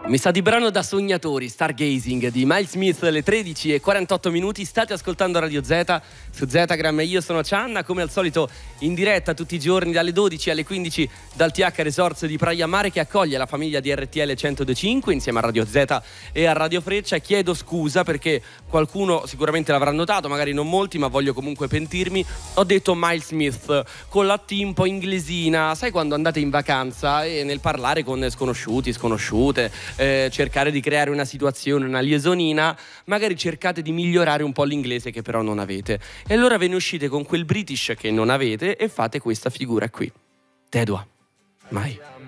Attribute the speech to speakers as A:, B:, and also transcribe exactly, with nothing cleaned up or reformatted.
A: Mi sa di brano da sognatori, Stargazing di Miles Smith, alle tredici e quarantotto minuti. State ascoltando Radio Z su Zetagram e io sono Cianna, come al solito in diretta tutti i giorni dalle dodici alle quindici dal T H Resorts di Praia Mare, che accoglie la famiglia di R T L centodue e cinque insieme a Radio Z e a Radio Freccia. Chiedo scusa perché qualcuno sicuramente l'avrà notato, magari non molti, ma voglio comunque pentirmi. Ho detto Miles Smith con la T un po' inglesina, sai quando andate in vacanza e nel parlare con sconosciuti, sconosciute, Eh, cercare di creare una situazione, una liaisonina, magari cercate di migliorare un po' l'inglese che però non avete, e allora ve ne uscite con quel British che non avete e fate questa figura qui. Tedua, mai.